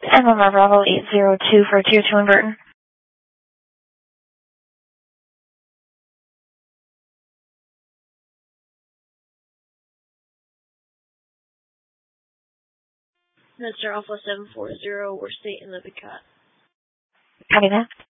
MMR Bravo 802 for a Tier 2 inverter. Mr. Alpha 740, we're state in Lippincott. Copy that.